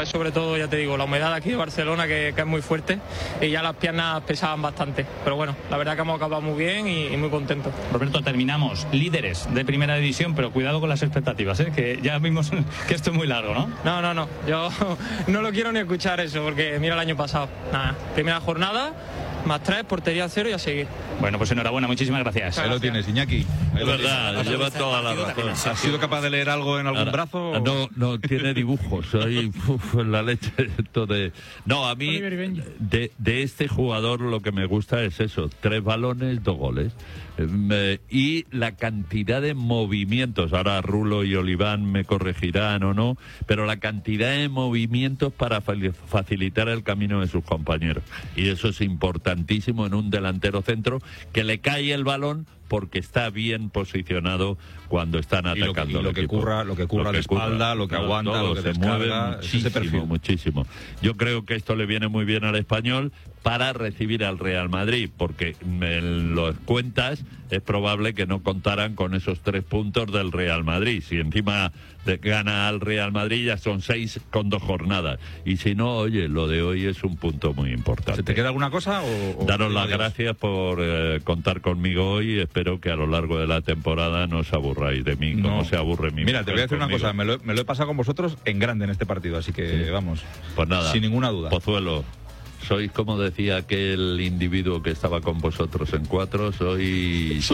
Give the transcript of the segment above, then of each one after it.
es sobre todo, ya te digo, la humedad aquí de Barcelona que es muy fuerte y ya las piernas pesaban bastante. Pero bueno, la verdad que hemos acabado muy bien y muy contentos. Roberto, terminamos líderes de primera división, pero cuidado con las expectativas, que ya vimos que esto es muy largo, ¿no? No, yo no lo quiero ni escuchar eso, porque mira el año pasado. Nada, primera jornada, +3, portería 0 y a seguir. Bueno, pues enhorabuena, muchísimas gracias. Ahí lo tienes, Iñaki. Es verdad, lleva toda la razón. ¿Has sido capaz de leer algo en algún brazo? No, tiene dibujos. Ahí, la leche. No, a mí, de este jugador lo que me gusta es eso: 3 balones, 2 goles. Y la cantidad de movimientos, ahora Rulo y Oliván me corregirán o no, pero la cantidad de movimientos para facilitar el camino de sus compañeros. Y eso es importantísimo en un delantero centro, que le cae el balón porque está bien posicionado cuando están atacando. Y lo que curra a la espalda, lo que aguanta, lo que se descarga, mueve muchísimo. Yo creo que esto le viene muy bien al Español para recibir al Real Madrid, porque en los cuentas es probable que no contaran con esos 3 puntos del Real Madrid. Si encima gana al Real Madrid ya son 6 con 2 jornadas. Y si no, oye, lo de hoy es un punto muy importante. ¿Se te queda alguna cosa? Daros las gracias por contar conmigo hoy. Espero que a lo largo de la temporada no os aburráis de mí, como se aburre mi Mira, mujer te voy a decir conmigo. una cosa, me lo he pasado con vosotros en grande en este partido, así que vamos. Pues nada, sin ninguna duda. Pozuelo, sois, como decía aquel individuo que estaba con vosotros en 4, sois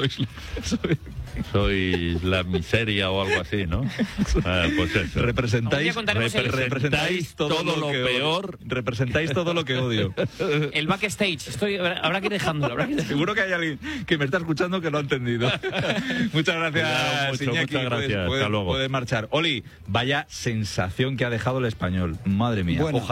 la miseria o algo así, ¿no? Pues eso. Representáis todo lo peor. Representáis todo lo que odio. El backstage, habrá que ir dejándolo. Seguro que hay alguien que me está escuchando que lo ha entendido. Muchas gracias, Iñaki. Muchas gracias. Hasta luego. Puedes marchar. Oli, vaya sensación que ha dejado el Español. Madre mía. Bueno,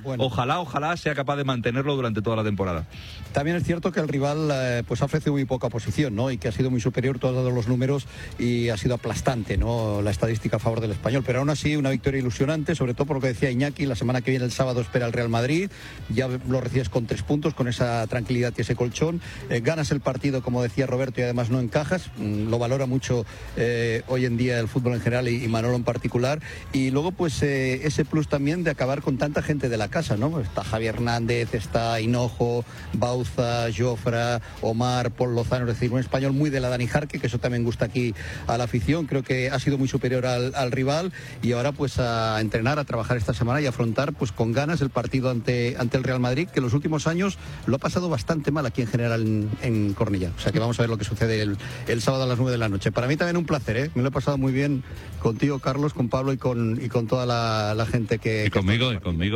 ojalá sea capaz de mantenerlo durante toda la temporada. También es cierto que el rival pues ha ofrecido muy poca posición, ¿no? Y que ha sido muy superior todos los números y ha sido aplastante, ¿no? La estadística a favor del Español. Pero aún así, una victoria ilusionante, sobre todo por lo que decía Iñaki. La semana que viene, el sábado, espera el Real Madrid. Ya lo recibes con 3 puntos, con esa tranquilidad y ese colchón. Ganas el partido, como decía Roberto, y además no encajas. Lo valora mucho hoy en día el fútbol en general y Manolo en particular. Y luego, pues, ese plus también de acabar con tanta gente de la casa, ¿no? Está Javi Hernández, está Hinojo, Bauza, Jofra, Omar, Paul Lozano. Es decir, un español muy de la Dani Jarque, que eso también gusta aquí a la afición. Creo que ha sido muy superior al rival, y ahora pues a entrenar, a trabajar esta semana y afrontar pues con ganas el partido ante el Real Madrid, que en los últimos años lo ha pasado bastante mal aquí en general en Cornellá. O sea que vamos a ver lo que sucede el sábado a las 9 de la noche. Para mí también un placer, me lo he pasado muy bien contigo, Carlos, con Pablo y con toda la gente que... Y conmigo.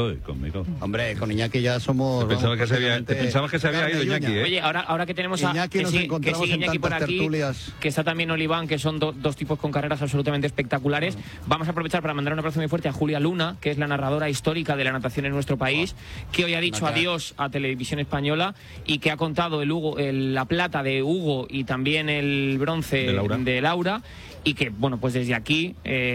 Hombre, con Iñaki ya somos... Pensaba que se había ido Iñaki, ¿eh? Oye, ahora que tenemos a Iñaki, nos encontramos sigue Iñaki en por tantas aquí, tertulias. que está también Oliván, que son dos tipos con carreras absolutamente espectaculares. Vamos a aprovechar para mandar un abrazo muy fuerte a Julia Luna, que es la narradora histórica de la natación en nuestro país, que hoy ha dicho adiós a Televisión Española y que ha contado la plata de Hugo y también el bronce de Laura. Y que, bueno, pues desde aquí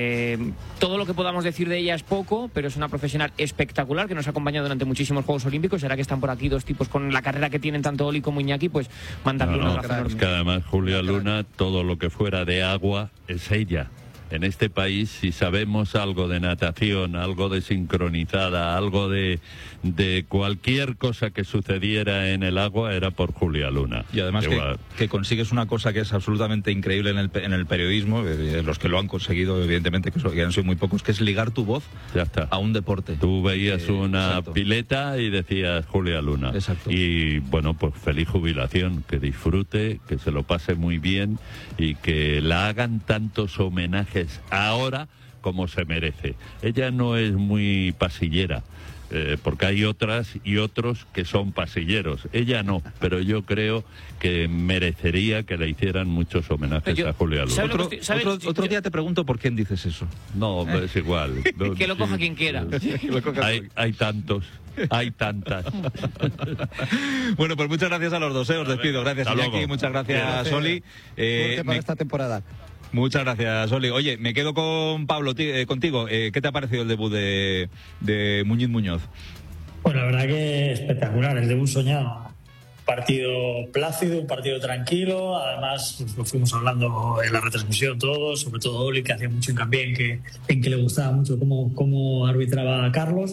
todo lo que podamos decir de ella es poco, pero es una profesional espectacular que nos ha acompañado durante muchísimos Juegos Olímpicos. Será que están por aquí 2 tipos con la carrera que tienen tanto Oli como Iñaki, pues mandarle un abrazo enorme. Es que además Julia Luna, todo lo que fuera de agua es ella. En este país, si sabemos algo de natación, algo de sincronizada, algo de cualquier cosa que sucediera en el agua, era por Julia Luna. Y además que consigues una cosa que es absolutamente increíble en el periodismo, los que lo han conseguido, evidentemente, que han sido muy pocos, que es ligar tu voz a un deporte. Tú veías una pileta y decías Julia Luna. Exacto. Y bueno, pues feliz jubilación, que disfrute, que se lo pase muy bien y que la hagan tantos homenajes ahora como se merece. Ella no es muy pasillera, porque hay otras y otros que son pasilleros. Ella no, pero yo creo que merecería que le hicieran muchos homenajes a Julia Luna. Otro día te pregunto por quién dices eso. No, es igual. Que lo coja quien quiera. Hay tantos. Hay tantas. Bueno, pues muchas gracias a los dos, os despido. Gracias, Iñaki, muchas gracias, Oli. Para esta temporada. Muchas gracias, Oli. Oye, me quedo con Pablo, contigo. ¿Qué te ha parecido el debut de Muñiz Muñoz? Pues la verdad que espectacular, el debut soñado. Partido plácido, un partido tranquilo. Además, pues, lo fuimos hablando en la retransmisión todos, sobre todo Oli, que hacía mucho hincapié en que le gustaba mucho cómo arbitraba a Carlos.